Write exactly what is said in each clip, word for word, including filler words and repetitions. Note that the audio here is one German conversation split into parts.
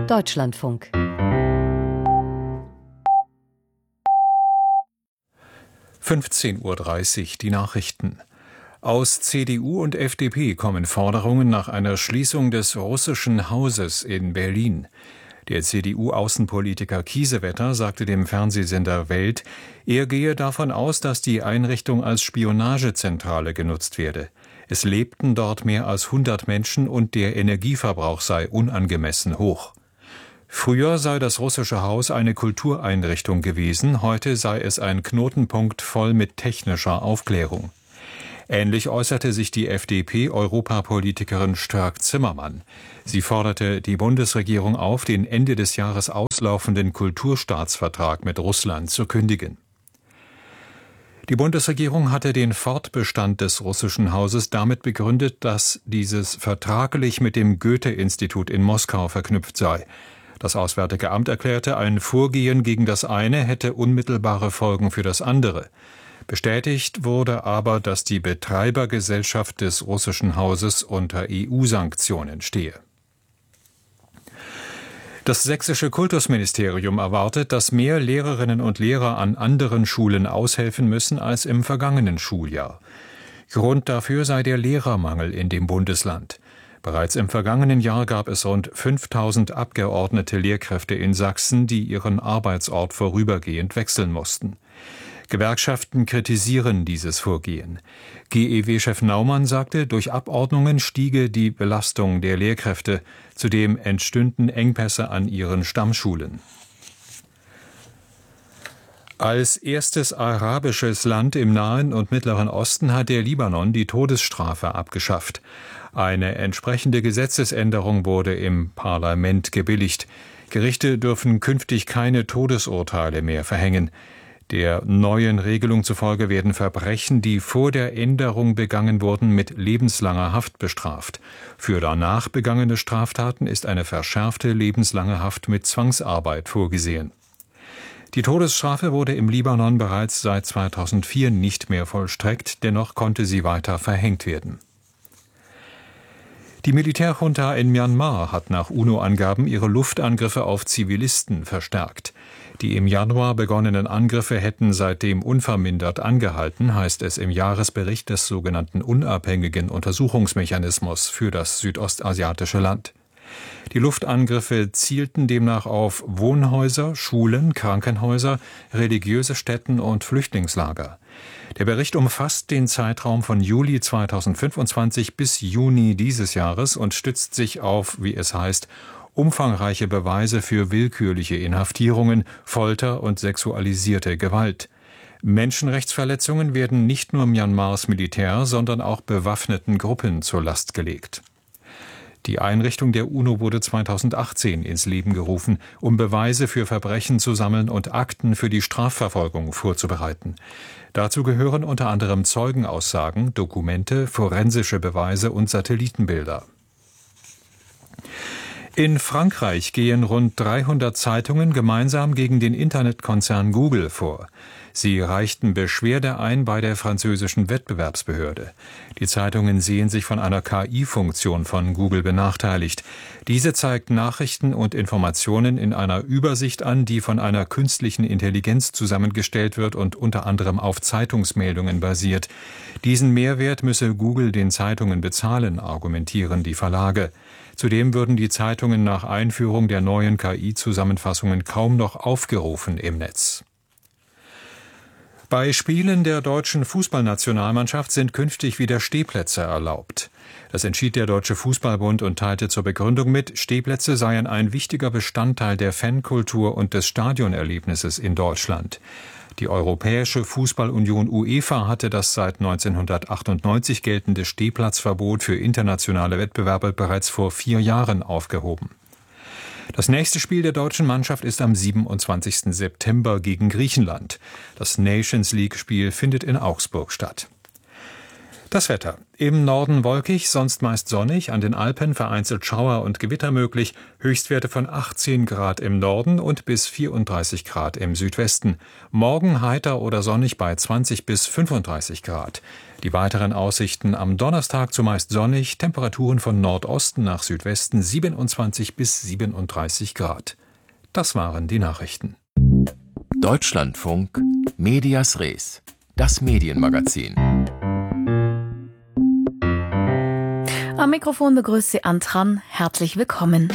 Deutschlandfunk. fünfzehn Uhr dreißig, die Nachrichten. Aus C D U und F D P kommen Forderungen nach einer Schließung des Russischen Hauses in Berlin. Der C D U-Außenpolitiker Kiesewetter sagte dem Fernsehsender Welt, er gehe davon aus, dass die Einrichtung als Spionagezentrale genutzt werde. Es lebten dort mehr als hundert Menschen und der Energieverbrauch sei unangemessen hoch. Früher sei das Russische Haus eine Kultureinrichtung gewesen, heute sei es ein Knotenpunkt voll mit technischer Aufklärung. Ähnlich äußerte sich die F D P-Europapolitikerin Strack-Zimmermann. Sie forderte die Bundesregierung auf, den Ende des Jahres auslaufenden Kulturstaatsvertrag mit Russland zu kündigen. Die Bundesregierung hatte den Fortbestand des Russischen Hauses damit begründet, dass dieses vertraglich mit dem Goethe-Institut in Moskau verknüpft sei. Das Auswärtige Amt erklärte, ein Vorgehen gegen das eine hätte unmittelbare Folgen für das andere. Bestätigt wurde aber, dass die Betreibergesellschaft des Russischen Hauses unter E U-Sanktionen stehe. Das sächsische Kultusministerium erwartet, dass mehr Lehrerinnen und Lehrer an anderen Schulen aushelfen müssen als im vergangenen Schuljahr. Grund dafür sei der Lehrermangel in dem Bundesland. Bereits im vergangenen Jahr gab es rund fünftausend abgeordnete Lehrkräfte in Sachsen, die ihren Arbeitsort vorübergehend wechseln mussten. Gewerkschaften kritisieren dieses Vorgehen. G E W-Chef Naumann sagte, durch Abordnungen stiege die Belastung der Lehrkräfte, zudem entstünden Engpässe an ihren Stammschulen. Als erstes arabisches Land im Nahen und Mittleren Osten hat der Libanon die Todesstrafe abgeschafft. Eine entsprechende Gesetzesänderung wurde im Parlament gebilligt. Gerichte dürfen künftig keine Todesurteile mehr verhängen. Der neuen Regelung zufolge werden Verbrechen, die vor der Änderung begangen wurden, mit lebenslanger Haft bestraft. Für danach begangene Straftaten ist eine verschärfte lebenslange Haft mit Zwangsarbeit vorgesehen. Die Todesstrafe wurde im Libanon bereits seit zweitausendvier nicht mehr vollstreckt, dennoch konnte sie weiter verhängt werden. Die Militärjunta in Myanmar hat nach UNO-Angaben ihre Luftangriffe auf Zivilisten verstärkt. Die im Januar begonnenen Angriffe hätten seitdem unvermindert angehalten, heißt es im Jahresbericht des sogenannten Unabhängigen Untersuchungsmechanismus für das südostasiatische Land. Die Luftangriffe zielten demnach auf Wohnhäuser, Schulen, Krankenhäuser, religiöse Stätten und Flüchtlingslager. Der Bericht umfasst den Zeitraum von Juli zweitausendfünfundzwanzig bis Juni dieses Jahres und stützt sich auf, wie es heißt, umfangreiche Beweise für willkürliche Inhaftierungen, Folter und sexualisierte Gewalt. Menschenrechtsverletzungen werden nicht nur Myanmars Militär, sondern auch bewaffneten Gruppen zur Last gelegt. Die Einrichtung der UNO wurde zweitausendachtzehn ins Leben gerufen, um Beweise für Verbrechen zu sammeln und Akten für die Strafverfolgung vorzubereiten. Dazu gehören unter anderem Zeugenaussagen, Dokumente, forensische Beweise und Satellitenbilder. In Frankreich gehen rund dreihundert Zeitungen gemeinsam gegen den Internetkonzern Google vor. Sie reichten Beschwerde ein bei der französischen Wettbewerbsbehörde. Die Zeitungen sehen sich von einer K I-Funktion von Google benachteiligt. Diese zeigt Nachrichten und Informationen in einer Übersicht an, die von einer künstlichen Intelligenz zusammengestellt wird und unter anderem auf Zeitungsmeldungen basiert. Diesen Mehrwert müsse Google den Zeitungen bezahlen, argumentieren die Verlage. Zudem würden die Zeitungen nach Einführung der neuen K I-Zusammenfassungen kaum noch aufgerufen im Netz. Bei Spielen der deutschen Fußballnationalmannschaft sind künftig wieder Stehplätze erlaubt. Das entschied der Deutsche Fußballbund und teilte zur Begründung mit, Stehplätze seien ein wichtiger Bestandteil der Fankultur und des Stadionerlebnisses in Deutschland. Die Europäische Fußballunion UEFA hatte das seit neunzehnhundertachtundneunzig geltende Stehplatzverbot für internationale Wettbewerbe bereits vor vier Jahren aufgehoben. Das nächste Spiel der deutschen Mannschaft ist am siebenundzwanzigsten September gegen Griechenland. Das Nations League-Spiel findet in Augsburg statt. Das Wetter. Im Norden wolkig, sonst meist sonnig, an den Alpen vereinzelt Schauer und Gewitter möglich, Höchstwerte von achtzehn Grad im Norden und bis vierunddreißig Grad im Südwesten. Morgen heiter oder sonnig bei zwanzig bis fünfunddreißig Grad. Die weiteren Aussichten: am Donnerstag zumeist sonnig, Temperaturen von Nordosten nach Südwesten siebenundzwanzig bis siebenunddreißig Grad. Das waren die Nachrichten. Deutschlandfunk Medias Res, das Medienmagazin. Am Mikrofon begrüßt Sie Antran. Herzlich willkommen.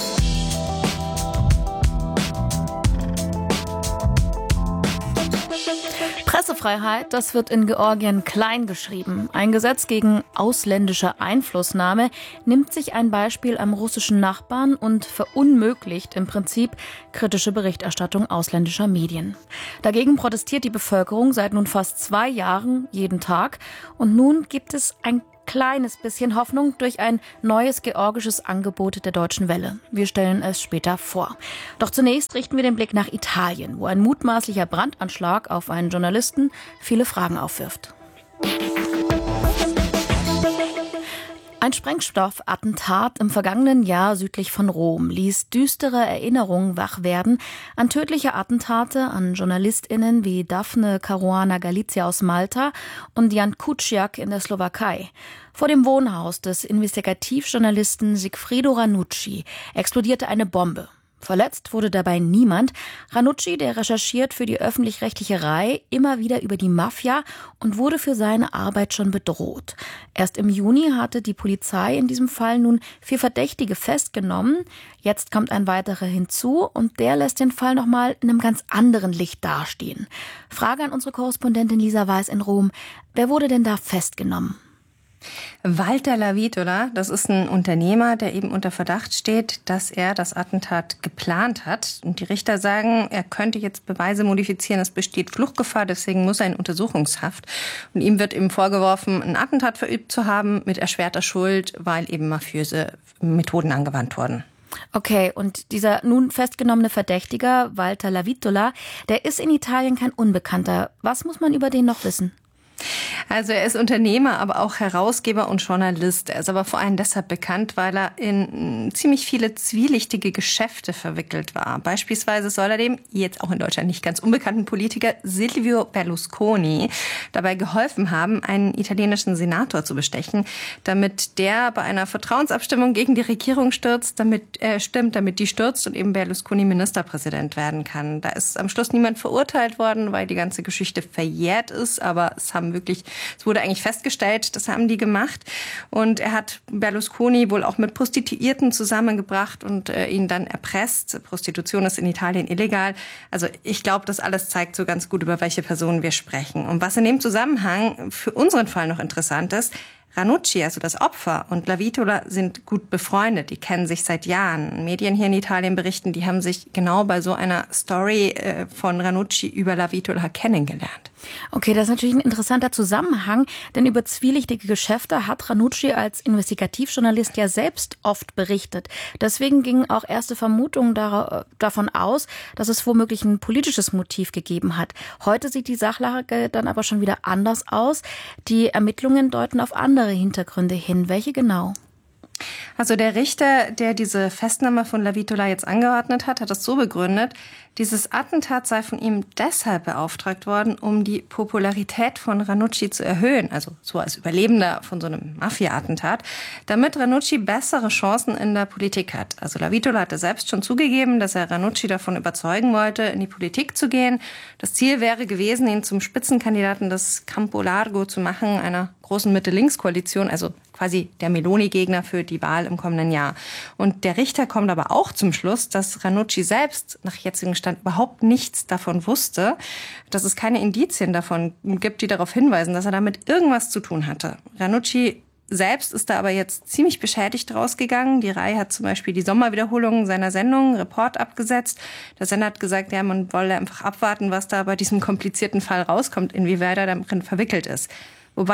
Pressefreiheit, das wird in Georgien klein geschrieben. Ein Gesetz gegen ausländische Einflussnahme nimmt sich ein Beispiel am russischen Nachbarn und verunmöglicht im Prinzip kritische Berichterstattung ausländischer Medien. Dagegen protestiert die Bevölkerung seit nun fast zwei Jahren jeden Tag. Und nun gibt es ein kleines bisschen Hoffnung durch ein neues georgisches Angebot der Deutschen Welle. Wir stellen es später vor. Doch zunächst richten wir den Blick nach Italien, wo ein mutmaßlicher Brandanschlag auf einen Journalisten viele Fragen aufwirft. Ein Sprengstoffattentat im vergangenen Jahr südlich von Rom ließ düstere Erinnerungen wach werden an tödliche Attentate an JournalistInnen wie Daphne Caruana Galizia aus Malta und Jan Kuciak in der Slowakei. Vor dem Wohnhaus des Investigativjournalisten Sigfrido Ranucci explodierte eine Bombe. Verletzt wurde dabei niemand. Ranucci, der recherchiert für die öffentlich-rechtliche Rai immer wieder über die Mafia und wurde für seine Arbeit schon bedroht. Erst im Juni hatte die Polizei in diesem Fall nun vier Verdächtige festgenommen. Jetzt kommt ein weiterer hinzu und der lässt den Fall nochmal in einem ganz anderen Licht dastehen. Frage an unsere Korrespondentin Lisa Weiß in Rom. Wer wurde denn da festgenommen? Walter Lavitola, das ist ein Unternehmer, der eben unter Verdacht steht, dass er das Attentat geplant hat. Und die Richter sagen, er könnte jetzt Beweise modifizieren, es besteht Fluchtgefahr, deswegen muss er in Untersuchungshaft. Und ihm wird eben vorgeworfen, ein Attentat verübt zu haben mit erschwerter Schuld, weil eben mafiöse Methoden angewandt wurden. Okay, und dieser nun festgenommene Verdächtiger, Walter Lavitola, der ist in Italien kein Unbekannter. Was muss man über den noch wissen? Also er ist Unternehmer, aber auch Herausgeber und Journalist. Er ist aber vor allem deshalb bekannt, weil er in ziemlich viele zwielichtige Geschäfte verwickelt war. Beispielsweise soll er dem jetzt auch in Deutschland nicht ganz unbekannten Politiker Silvio Berlusconi dabei geholfen haben, einen italienischen Senator zu bestechen, damit der bei einer Vertrauensabstimmung gegen die Regierung stürzt, damit er stimmt, damit die stürzt und eben Berlusconi Ministerpräsident werden kann. Da ist am Schluss niemand verurteilt worden, weil die ganze Geschichte verjährt ist, aber es haben wirklich, es wurde eigentlich festgestellt, das haben die gemacht. Und er hat Berlusconi wohl auch mit Prostituierten zusammengebracht und äh, ihn dann erpresst. Prostitution ist in Italien illegal. Also ich glaube, das alles zeigt so ganz gut, über welche Personen wir sprechen. Und was in dem Zusammenhang für unseren Fall noch interessant ist: Ranucci, also das Opfer, und Lavitola sind gut befreundet. Die kennen sich seit Jahren. Medien hier in Italien berichten, die haben sich genau bei so einer Story äh, von Ranucci über Lavitola kennengelernt. Okay, das ist natürlich ein interessanter Zusammenhang, denn über zwielichtige Geschäfte hat Ranucci als Investigativjournalist ja selbst oft berichtet. Deswegen gingen auch erste Vermutungen dar- davon aus, dass es womöglich ein politisches Motiv gegeben hat. Heute sieht die Sachlage dann aber schon wieder anders aus. Die Ermittlungen deuten auf andere Hintergründe hin. Welche genau? Also der Richter, der diese Festnahme von Lavitola jetzt angeordnet hat, hat das so begründet: Dieses Attentat sei von ihm deshalb beauftragt worden, um die Popularität von Ranucci zu erhöhen, also so als Überlebender von so einem Mafia-Attentat, damit Ranucci bessere Chancen in der Politik hat. Also Lavitola hatte selbst schon zugegeben, dass er Ranucci davon überzeugen wollte, in die Politik zu gehen. Das Ziel wäre gewesen, ihn zum Spitzenkandidaten des Campo Largo zu machen, einer großen Mitte-Links-Koalition, also quasi der Meloni-Gegner für die Wahl im kommenden Jahr. Und der Richter kommt aber auch zum Schluss, dass Ranucci selbst nach jetzigem Stand überhaupt nichts davon wusste, dass es keine Indizien davon gibt, die darauf hinweisen, dass er damit irgendwas zu tun hatte. Ranucci selbst ist da aber jetzt ziemlich beschädigt rausgegangen. Die Rai hat zum Beispiel die Sommerwiederholung seiner Sendung Report abgesetzt. Der Sender hat gesagt, ja, man wolle einfach abwarten, was da bei diesem komplizierten Fall rauskommt, inwieweit er darin verwickelt ist. Wobei man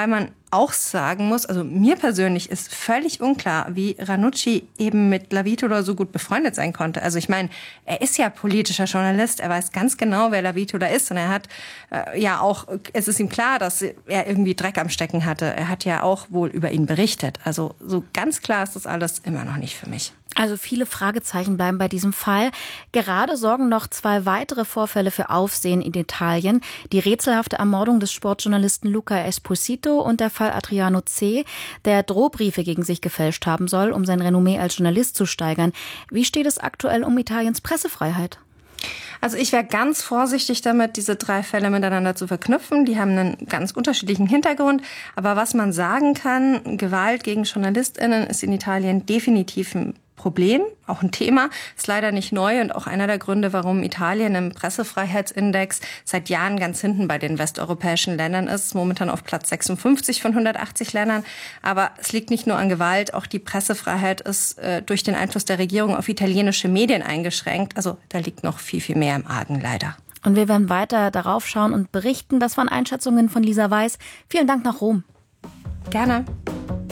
auch sagen muss, also mir persönlich ist völlig unklar, wie Ranucci eben mit Lavitola so gut befreundet sein konnte. Also ich meine, er ist ja politischer Journalist, er weiß ganz genau, wer Lavitola ist und er hat äh, ja auch, es ist ihm klar, dass er irgendwie Dreck am Stecken hatte. Er hat ja auch wohl über ihn berichtet. Also so ganz klar ist das alles immer noch nicht für mich. Also viele Fragezeichen bleiben bei diesem Fall. Gerade sorgen noch zwei weitere Vorfälle für Aufsehen in Italien. Die rätselhafte Ermordung des Sportjournalisten Luca Esposito und der Fall Adriano C., der Drohbriefe gegen sich gefälscht haben soll, um sein Renommee als Journalist zu steigern. Wie steht es aktuell um Italiens Pressefreiheit? Also ich wäre ganz vorsichtig damit, diese drei Fälle miteinander zu verknüpfen. Die haben einen ganz unterschiedlichen Hintergrund. Aber was man sagen kann, Gewalt gegen JournalistInnen ist in Italien definitiv ein Problem, auch ein Thema, ist leider nicht neu und auch einer der Gründe, warum Italien im Pressefreiheitsindex seit Jahren ganz hinten bei den westeuropäischen Ländern ist, momentan auf Platz sechsundfünfzig von hundertachtzig Ländern. Aber es liegt nicht nur an Gewalt, auch die Pressefreiheit ist äh, durch den Einfluss der Regierung auf italienische Medien eingeschränkt. Also da liegt noch viel, viel mehr im Argen, leider. Und wir werden weiter darauf schauen und berichten. Das waren Einschätzungen von Lisa Weiß. Vielen Dank nach Rom. Gerne.